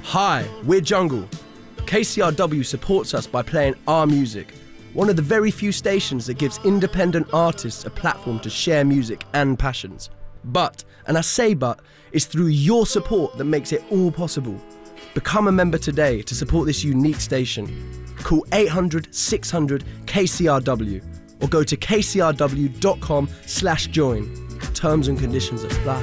Hi, we're Jungle. KCRW supports us by playing our music, one of the very few stations that gives independent artists a platform to share music and passions. But, and I say but, it's through your support that makes it all possible. Become a member today to support this unique station. Call 800 600 KCRW or go to kcrw.com/join. Terms and conditions apply.